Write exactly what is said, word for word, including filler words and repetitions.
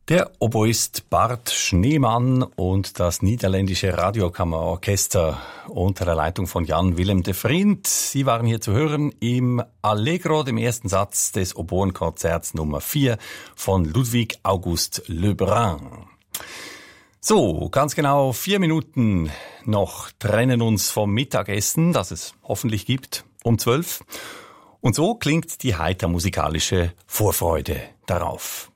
Der Oboist Bart Schneemann und das niederländische Radiokammerorchester unter der Leitung von Jan Willem de Vriend. Sie waren hier zu hören im Allegro, dem ersten Satz des Oboenkonzerts Nummer vier von Ludwig August Lebrun. So, ganz genau vier Minuten noch trennen uns vom Mittagessen, das es hoffentlich gibt, um zwölf. Und so klingt die heiter musikalische Vorfreude darauf.